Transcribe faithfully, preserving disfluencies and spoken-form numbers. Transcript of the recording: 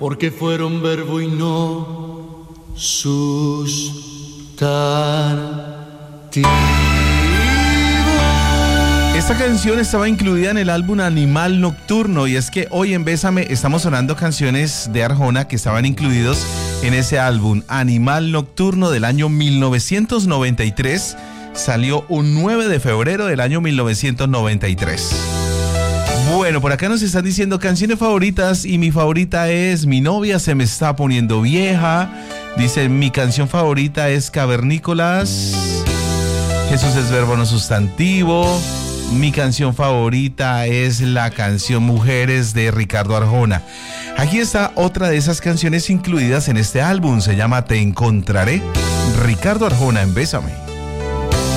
porque fueron verbo y no sustantivo. Esta canción estaba incluida en el álbum Animal Nocturno, y es que hoy en Bésame estamos sonando canciones de Arjona que estaban incluidos en ese álbum Animal Nocturno del año mil novecientos noventa y tres. Salió un nueve de febrero del año mil novecientos noventa y tres. Bueno, por acá nos están diciendo canciones favoritas, y mi favorita es Mi novia se me está poniendo vieja. Dice, mi canción favorita es Cavernícolas. Jesús es verbo no sustantivo. Mi canción favorita es la canción Mujeres de Ricardo Arjona. Aquí está otra de esas canciones incluidas en este álbum. Se llama Te encontraré. Ricardo Arjona en Bésame.